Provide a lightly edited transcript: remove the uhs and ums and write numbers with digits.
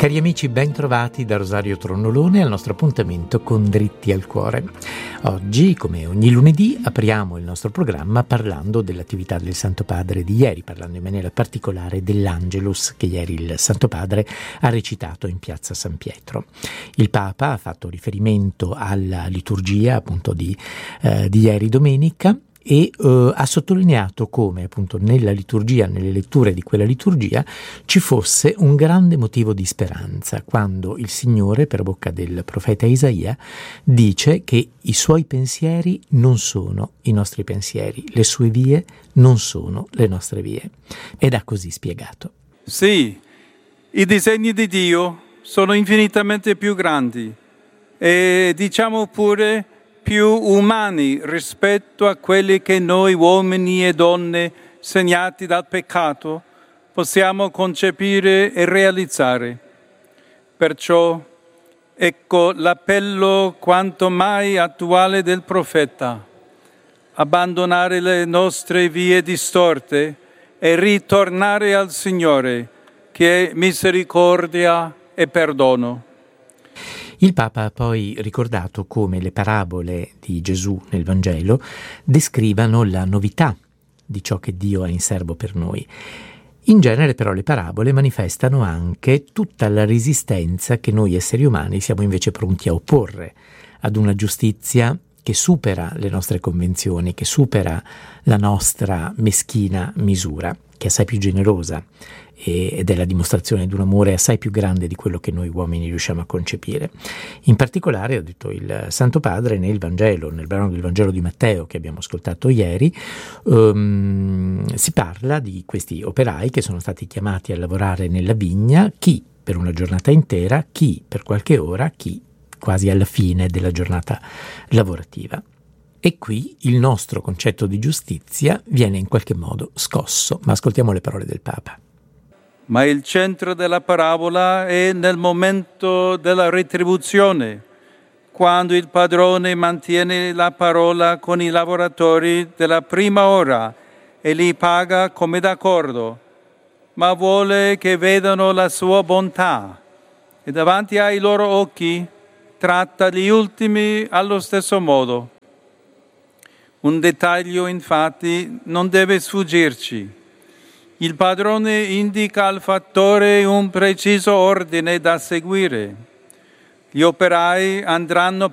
Cari amici, ben trovati da Rosario Tronnolone al nostro appuntamento con Dritti al Cuore. Oggi, come ogni lunedì, apriamo il nostro programma parlando dell'attività del Santo Padre di ieri, parlando in maniera particolare dell'Angelus che ieri il Santo Padre ha recitato in piazza San Pietro. Il Papa ha fatto riferimento alla liturgia appunto di ieri domenica e ha sottolineato come appunto nella liturgia, nelle letture di quella liturgia ci fosse un grande motivo di speranza quando il Signore per bocca del profeta Isaia dice che i suoi pensieri non sono i nostri pensieri, le sue vie non sono le nostre vie, ed ha così spiegato. Sì, i disegni di Dio sono infinitamente più grandi e diciamo pure più umani rispetto a quelli che noi uomini e donne segnati dal peccato possiamo concepire e realizzare. Perciò ecco l'appello quanto mai attuale del profeta: abbandonare le nostre vie distorte e ritornare al Signore, che è misericordia e perdono. Il Papa ha poi ricordato come le parabole di Gesù nel Vangelo descrivano la novità di ciò che Dio ha in serbo per noi. In genere però le parabole manifestano anche tutta la resistenza che noi esseri umani siamo invece pronti a opporre ad una giustizia che supera le nostre convenzioni, che supera la nostra meschina misura, che è assai più generosa ed è la dimostrazione di un amore assai più grande di quello che noi uomini riusciamo a concepire. In particolare, ha detto il Santo Padre, nel Vangelo, nel brano del Vangelo di Matteo che abbiamo ascoltato ieri, si parla di questi operai che sono stati chiamati a lavorare nella vigna, chi per una giornata intera, chi per qualche ora, chi quasi alla fine della giornata lavorativa. E qui il nostro concetto di giustizia viene in qualche modo scosso, ma ascoltiamo le parole del Papa. Ma il centro della parabola è nel momento della retribuzione, quando il padrone mantiene la parola con i lavoratori della prima ora e li paga come d'accordo, ma vuole che vedano la sua bontà e davanti ai loro occhi tratta gli ultimi allo stesso modo. Un dettaglio infatti non deve sfuggirci. Il padrone indica al fattore un preciso ordine da seguire. Gli operai andranno